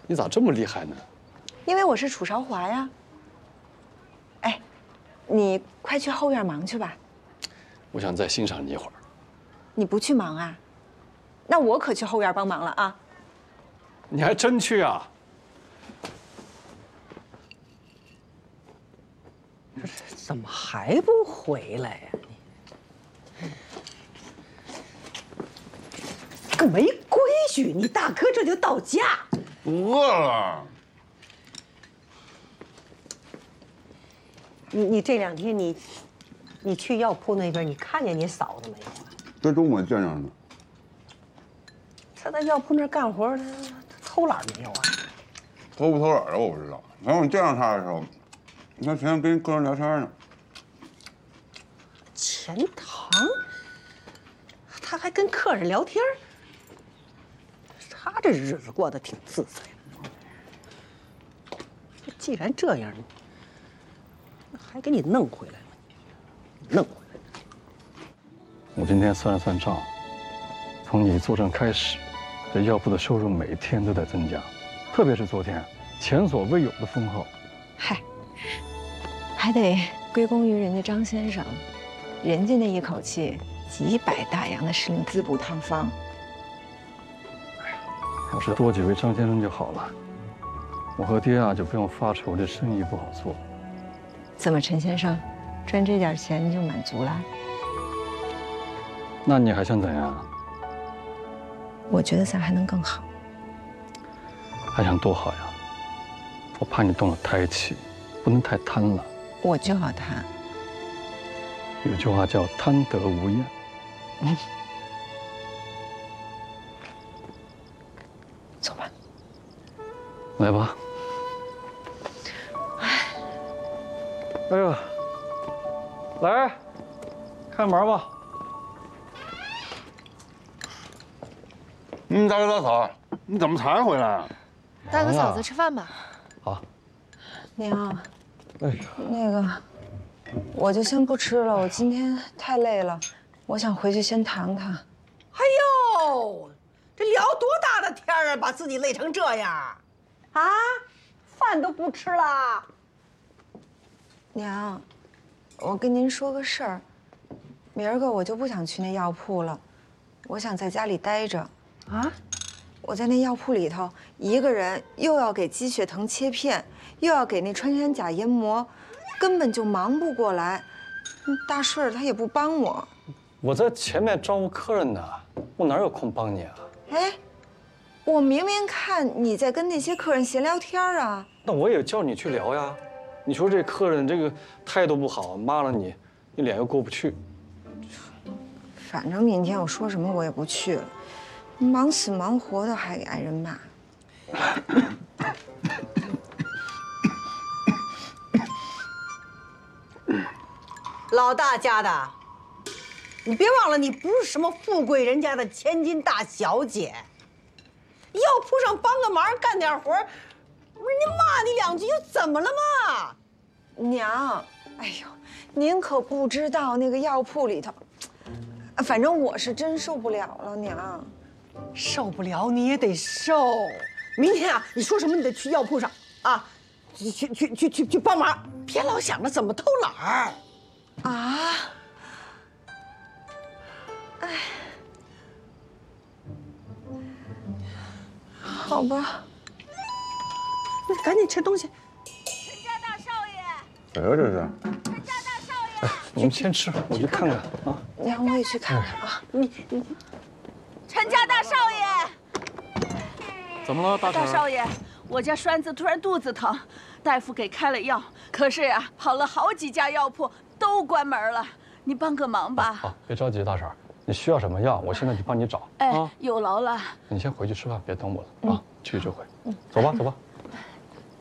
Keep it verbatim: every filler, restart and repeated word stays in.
你咋这么厉害呢？ 因为我是楚韶华呀。哎，你快去后院忙去吧。 我想再欣赏你一会儿。 你不去忙啊？那我可去后院帮忙了啊。 你还真去啊？ 怎么还不回来呀？你个没规矩！你大哥这就到家。 饿了。 你你这两天你，你去药铺那边，你看见你嫂子没有啊？ 这周末见着呢。 他在药铺那儿干活，他他偷懒没有啊？ 偷不偷懒的我不知道。反正我见着他的时候，他前天跟客人聊天呢。 钱塘，他还跟客人聊天，他这日子过得挺自在。既然这样，还给你弄回来了，弄回来。 我今天算了算账，从你坐镇开始，这药铺的收入每天都在增加，特别是昨天，前所未有的丰厚。 嗨，还得归功于人家张先生，人家那一口气几百大洋的时令滋补汤方。 要是多几位张先生就好了，我和爹啊就不用发愁这生意不好做。 怎么，陈先生，赚这点钱就满足了？ 那你还想怎样？ 我觉得咱还能更好。 还想多好呀？我怕你动了胎气，不能太贪了。 我就要贪。 有句话叫贪得无厌。 嗯。走吧。 来吧。哎呦，来，开门吧。 嗯，大哥大嫂，你怎么才回来？ 大哥嫂子吃饭吧。 好。 娘， 哎呀， 那个，我就先不吃了，我今天太累了，我想回去先躺躺。 哎呦，这聊多大的天啊，把自己累成这样，啊，饭都不吃了。 娘，我跟您说个事儿，明儿个我就不想去那药铺了，我想在家里待着。 啊？ 我在那药铺里头，一个人又要给鸡血藤切片，又要给那穿山甲研磨，根本就忙不过来。大顺儿他也不帮我。 我在前面招呼客人呢，我哪有空帮你啊？ 哎，我明明看你在跟那些客人闲聊天啊。 那我也叫你去聊呀。你说这客人这个态度不好，骂了你，你脸又过不去。 反正明天我说什么我也不去了，忙死忙活的还给挨人骂。 老大家的，你别忘了，你不是什么富贵人家的千金大小姐，药铺上帮个忙，干点活，人家骂你两句又怎么了嘛？ 娘，哎呦，您可不知道那个药铺里头，反正我是真受不了了，娘。 受不了你也得受。明天啊，你说什么你得去药铺上啊，去去去去去去帮忙，别老想着怎么偷懒儿。 啊！哎，好吧， 那赶紧吃东西。 陈家大少爷， 谁呀这是？ 陈家大少爷， 你们先吃，我去看看啊。 娘，我也去看看啊。 你你， 陈家大少爷， 怎么了，大婶？ 大少爷，我家栓子突然肚子疼，大夫给开了药，可是呀、啊，跑了好几家药铺都关门了，你帮个忙吧。 好，别着急，大婶，你需要什么药，我现在去帮你找。 哎， 啊， 有劳了。 你先回去吃饭，别等我了啊，去就回。走吧，走吧。